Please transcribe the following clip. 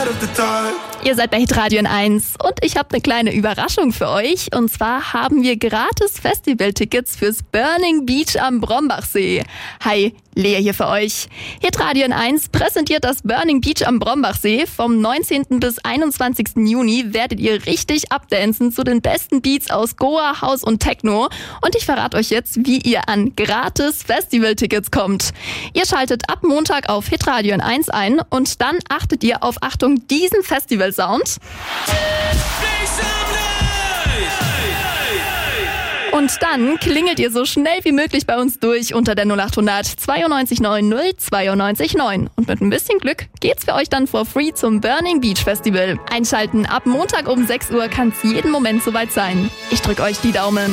Ihr seid bei Hitradio N1 und ich habe eine kleine Überraschung für euch. Und zwar haben wir gratis Festivaltickets fürs Burning Beach am Brombachsee. Hi, Lea hier für euch. Hitradio N1 präsentiert das Burning Beach am Brombachsee. Vom 19. bis 21. Juni werdet ihr richtig abdancen zu den besten Beats aus Goa, House und Techno. Und ich verrate euch jetzt, wie ihr an gratis Festivaltickets kommt. Ihr schaltet ab Montag auf Hitradio N1 ein und dann achtet ihr auf, Achtung, diesen Festivalsound. Und dann klingelt ihr so schnell wie möglich bei uns durch unter der 0800 92 90 92 9. Und mit ein bisschen Glück geht's für euch dann for free zum Burning Beach Festival. Einschalten ab Montag um 6 Uhr kann's jeden Moment soweit sein. Ich drück euch die Daumen.